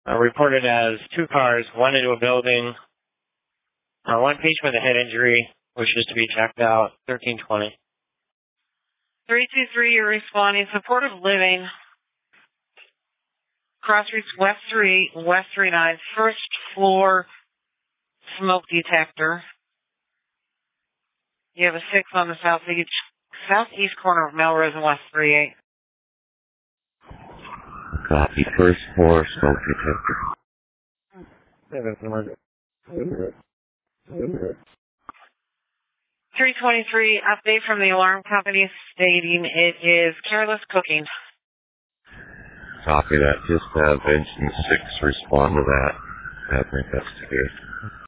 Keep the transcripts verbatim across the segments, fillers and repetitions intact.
uh, reported as two cars, one into a building, uh, one patient with a head injury, which is to be checked out, thirteen twenty. three two three, you're responding. Supportive living. Cross Streets West three, West three nine, first floor smoke detector. You have a six on the southeast, southeast corner of Melrose and West three eight. Copy, first floor smoke detector. three twenty-three, update from the alarm company stating it is careless cooking. Copy that. Just have engine six respond to that. Have an investigation.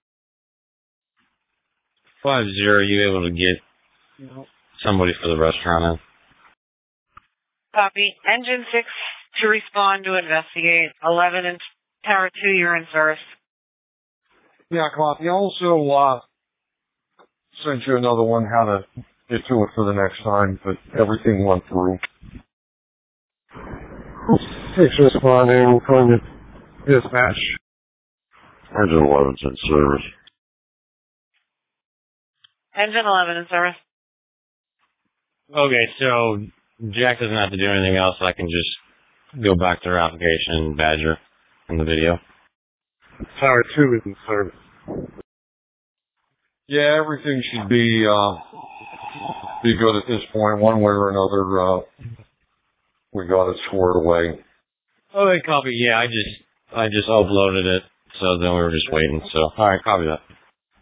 Five zero, you able to get somebody for the restaurant in? Copy. Engine six to respond to investigate. eleven and Tower two, you're in service. Yeah, copy. Also, uh, sent you another one how to get to it for the next time, but everything went through. Six responding, calling it dispatch. Engine eleven's in service. Engine eleven in service. Okay, so Jack doesn't have to do anything else. I can just go back to her application and badger in the video. Tower two is in service. Yeah, everything should be, uh, be good at this point. One way or another, uh, we got it squared away. Okay, copy. Yeah, I just, I just uploaded it, so then we were just waiting. So, alright, copy that.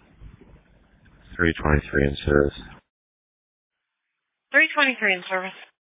three twenty-three in service. three twenty-three in service.